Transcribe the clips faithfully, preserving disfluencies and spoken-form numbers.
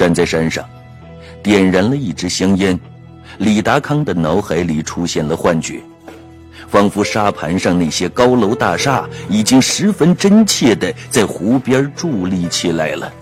站在山上，点燃了一支香烟，李达康的脑海里出现了幻觉，仿佛沙盘上那些高楼大厦已经十分真切地在湖边伫立起来了。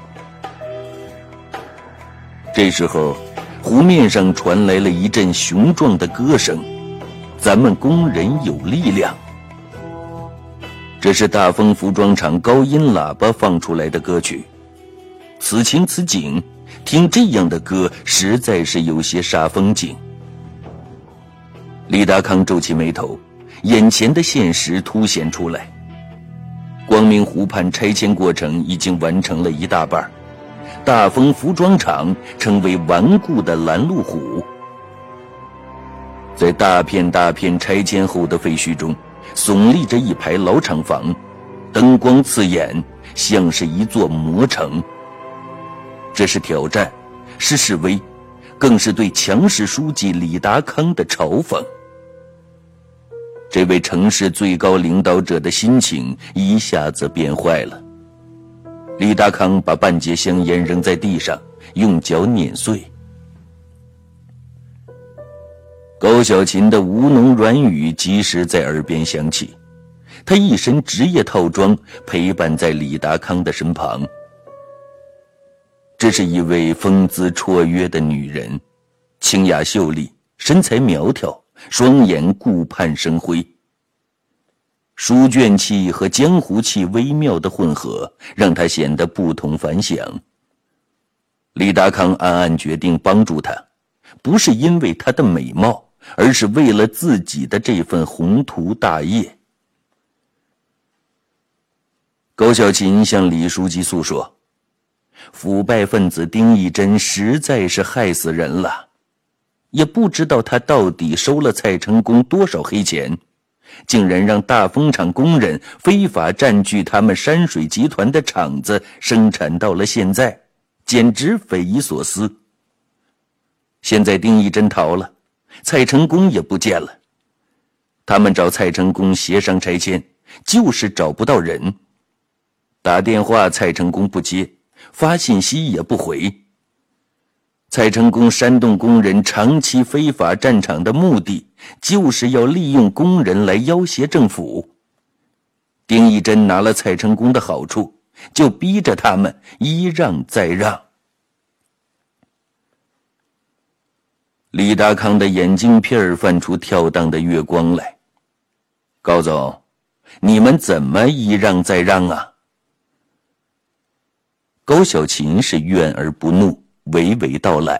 这时候，湖面上传来了一阵雄壮的歌声：“咱们工人有力量。”这是大丰服装厂高音喇叭放出来的歌曲。此情此景，听这样的歌实在是有些煞风景。李达康皱起眉头，眼前的现实凸显出来。光明湖畔拆迁过程已经完成了一大半，大丰服装厂成为顽固的拦路虎。在大片大片拆迁后的废墟中，耸立着一排老厂房，灯光刺眼，像是一座魔城。这是挑战，是示威，更是对强势书记李达康的嘲讽。这位城市最高领导者的心情一下子变坏了。李达康把半截香烟扔在地上，用脚碾碎。高小琴的吴侬软语及时在耳边响起，她一身职业套装陪伴在李达康的身旁。这是一位风姿绰约的女人，清雅秀丽，身材苗条，双眼顾盼生辉。书卷气和江湖气微妙的混合，让她显得不同凡响。李达康暗暗决定帮助她，不是因为她的美貌，而是为了自己的这份宏图大业。高小琴向李书记诉说，腐败分子丁义珍实在是害死人了，也不知道他到底收了蔡成功多少黑钱，竟然让大丰厂工人非法占据他们山水集团的厂子，生产到了现在，简直匪夷所思。现在丁义珍逃了，蔡成功也不见了，他们找蔡成功协商拆迁，就是找不到人。打电话蔡成功不接，发信息也不回。蔡成功煽动工人长期非法占厂的目的，就是要利用工人来要挟政府。丁义珍拿了蔡成功的好处，就逼着他们一让再让。李达康的眼镜片泛出跳荡的月光来。高总，你们怎么一让再让啊？高小琴是怨而不怒，娓娓道来。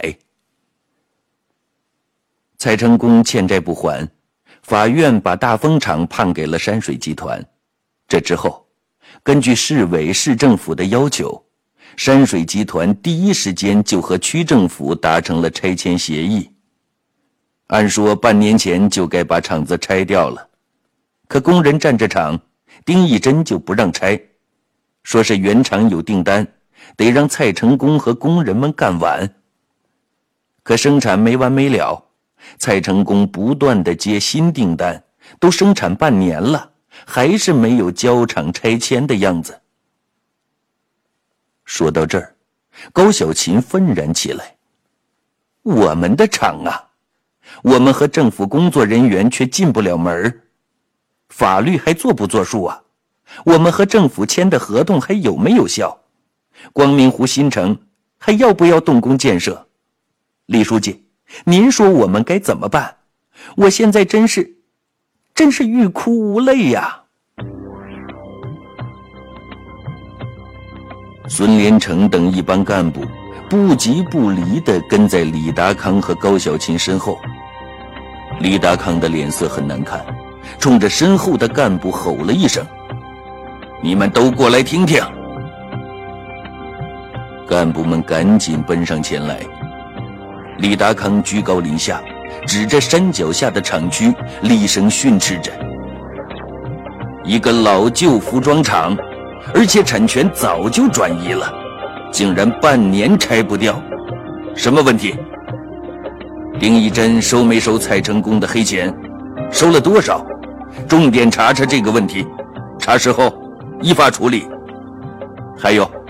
蔡成功欠债不还，法院把大丰厂判给了山水集团。这之后，根据市委市政府的要求，山水集团第一时间就和区政府达成了拆迁协议。按说半年前就该把厂子拆掉了，可工人占着厂，丁义珍就不让拆，说是原厂有订单，得让蔡成功和工人们干完。可生产没完没了，蔡成功不断地接新订单，都生产半年了，还是没有交厂拆迁的样子。说到这儿，高小琴愤然起来。我们的厂啊，我们和政府工作人员却进不了门，法律还做不作数啊？我们和政府签的合同还有没有效？光明湖新城还要不要动工建设？李书记，您说我们该怎么办？我现在真是真是欲哭无泪呀。孙连成等一帮干部不急不离地跟在李达康和高小琴身后。李达康的脸色很难看，冲着身后的干部吼了一声：你们都过来听听。干部们赶紧奔上前来。李达康居高临下，指着山脚下的厂区，厉声训斥着：一个老旧服装厂，而且产权早就转移了，竟然半年拆不掉，什么问题？丁义珍收没收蔡成功的黑钱？收了多少？重点查查这个问题，查实后依法处理。还有